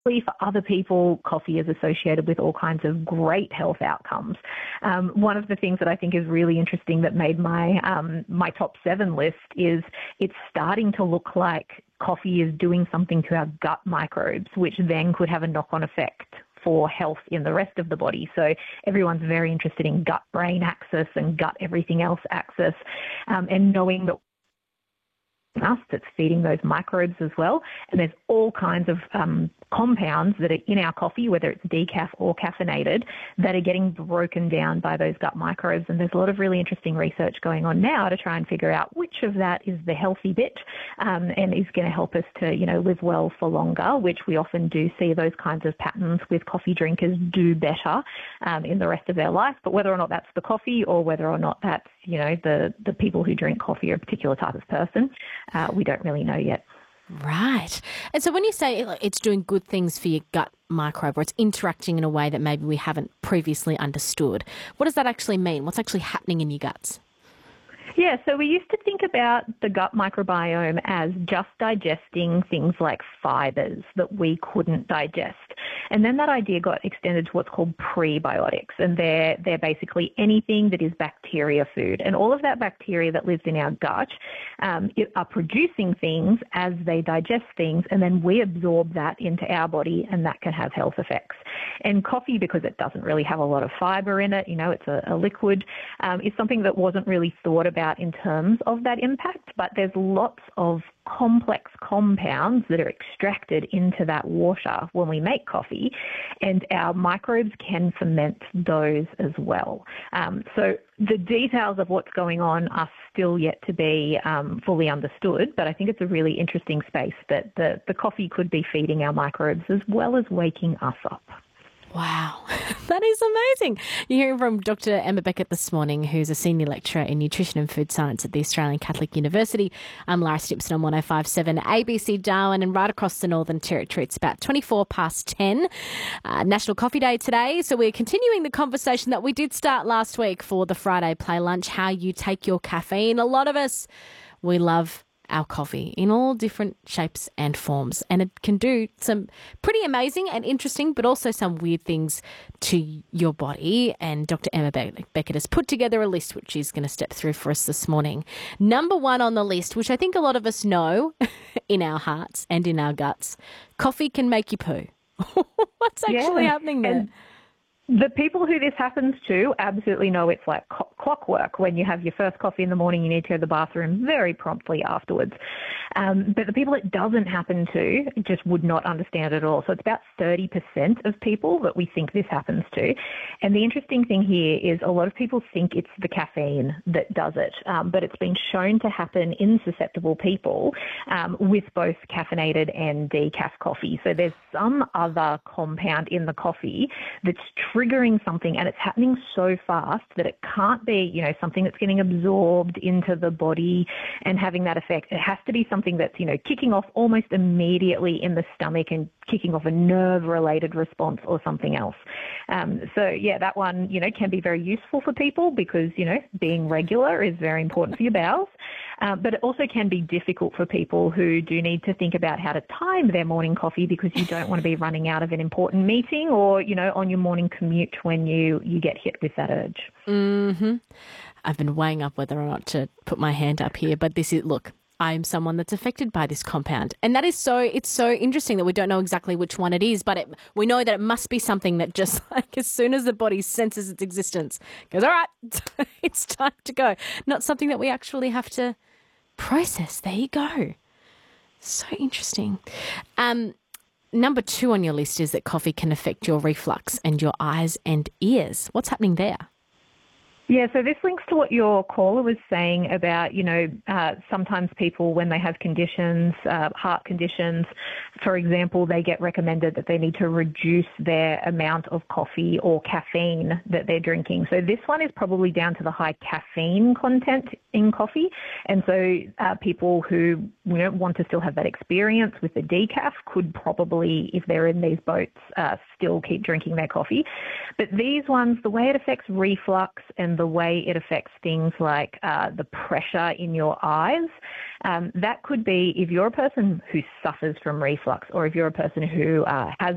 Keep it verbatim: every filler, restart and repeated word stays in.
for other people, coffee is associated with all kinds of great health outcomes. Um, one of the things that I think is really interesting that made my um, my top seven list is it's starting to look like coffee is doing something to our gut microbes, which then could have a knock-on effect for health in the rest of the body. So everyone's very interested in gut-brain axis and gut everything else axis, um, and knowing that us that's feeding those microbes as well. And there's all kinds of um, compounds that are in our coffee, whether it's decaf or caffeinated, that are getting broken down by those gut microbes. And there's a lot of really interesting research going on now to try and figure out which of that is the healthy bit um, and is going to help us to, you know, live well for longer, which we often do see those kinds of patterns with coffee drinkers do better um, in the rest of their life. But whether or not that's the coffee or whether or not that's, you know, the, the people who drink coffee or a particular type of person, Uh, we don't really know yet. Right. And so when you say it's doing good things for your gut microbe or it's interacting in a way that maybe we haven't previously understood, what does that actually mean? What's actually happening in your guts? Yeah, so we used to think about the gut microbiome as just digesting things like fibres that we couldn't digest. And then that idea got extended to what's called prebiotics, and they're, they're basically anything that is bacteria food. And all of that bacteria that lives in our gut um, it, are producing things as they digest things, and then we absorb that into our body, and that can have health effects. And coffee, because it doesn't really have a lot of fibre in it, you know, it's a, a liquid, um, is something that wasn't really thought about in terms of that impact, but there's lots of complex compounds that are extracted into that water when we make coffee, and our microbes can ferment those as well. Um, so the details of what's going on are still yet to be um, fully understood, but I think it's a really interesting space that the, the coffee could be feeding our microbes as well as waking us up. Wow, that is amazing. You're hearing from Doctor Emma Beckett this morning, who's a senior lecturer in nutrition and food science at the Australian Catholic University. I'm Lara Stimpson on one oh five point seven A B C Darwin, and right across the Northern Territory. It's about twenty-four past ten, uh, National Coffee Day today. So we're continuing the conversation that we did start last week for the Friday Play Lunch, how you take your caffeine. A lot of us, we love our coffee in all different shapes and forms, and it can do some pretty amazing and interesting but also some weird things to your body. And Doctor Emma Beckett has put together a list which she's going to step through for us this morning. Number one on the list, which I think a lot of us know in our hearts and in our guts, coffee can make you poo. What's actually yeah. happening there? And the people who this happens to absolutely know it's like clockwork. When you have your first coffee in the morning, you need to go to the bathroom very promptly afterwards. Um, but the people it doesn't happen to just would not understand it at all. So it's about thirty percent of people that we think this happens to. And the interesting thing here is a lot of people think it's the caffeine that does it, um, but it's been shown to happen in susceptible people um, with both caffeinated and decaf coffee. So there's some other compound in the coffee that's triggering something, and it's happening so fast that it can't be, you know, something that's getting absorbed into the body and having that effect. It has to be something that's, you know, kicking off almost immediately in the stomach and kicking off a nerve-related response or something else. Um, so, yeah, that one, you know, can be very useful for people because, you know, being regular is very important for your bowels. Um, but it also can be difficult for people who do need to think about how to time their morning coffee because you don't want to be running out of an important meeting or, you know, on your morning commute when you, you get hit with that urge. Mm-hmm. I've been weighing up whether or not to put my hand up here, but this is, look, I'm someone that's affected by this compound. And that is so, it's so interesting that we don't know exactly which one it is, but it, we know that it must be something that just like as soon as the body senses its existence, goes, all right, it's time to go. Not something that we actually have to process. There you go. So interesting. Um, number two on your list is that coffee can affect your reflux and your eyes and ears. What's happening there? Yeah, so this links to what your caller was saying about, you know, uh, sometimes people when they have conditions, uh, heart conditions, for example, they get recommended that they need to reduce their amount of coffee or caffeine that they're drinking. So this one is probably down to the high caffeine content in coffee. And so uh, people who, you know, want to still have that experience with the decaf could probably, if they're in these boats, uh, still keep drinking their coffee. But these ones, the way it affects reflux and the way it affects things like uh, the pressure in your eyes, um, that could be if you're a person who suffers from reflux or if you're a person who uh, has